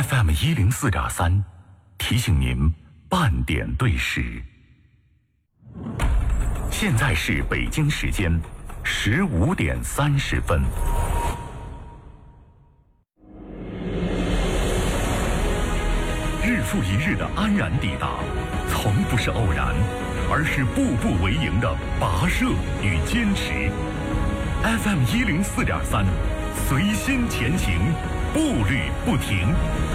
FM104.3，提醒您半点对时。现在是北京时间15点30分。日复一日的安然抵达，从不是偶然，而是步步为营的跋涉与坚持。FM104.3，随心前行，步履不停。